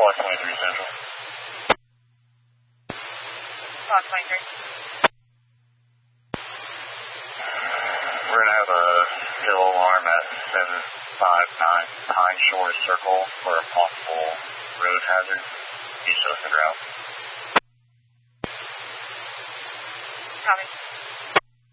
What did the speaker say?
Block 23 Central. Block 23. We're going to have a hill alarm at 759 Pine Shores Circle for a possible road hazard. East of the route. Copy.